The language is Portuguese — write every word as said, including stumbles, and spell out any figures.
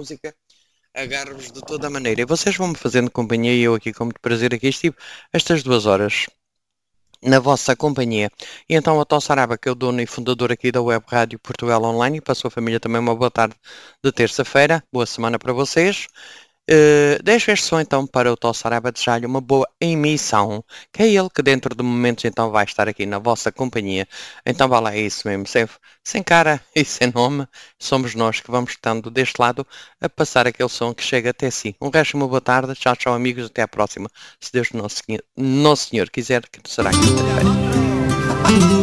música, agarro-vos de toda a maneira. E vocês vão-me fazendo companhia e eu aqui com muito prazer aqui estive estas duas horas na vossa companhia. E então a Tossaraba, que é o dono e fundador aqui da Web Rádio Portugal Online, e para a sua família também uma boa tarde de terça-feira, boa semana para vocês. Uh, deixo este som então para o Tossaraba desejar-lhe uma boa emissão, que é ele que dentro de momentos então vai estar aqui na vossa companhia. Então vá lá, é isso mesmo, sem, sem cara e sem nome, somos nós que vamos estando deste lado a passar aquele som que chega até si. Um resto de uma boa tarde, tchau tchau amigos, até à próxima, se Deus Nosso Senhor, Nosso Senhor quiser, que será quinta-feira.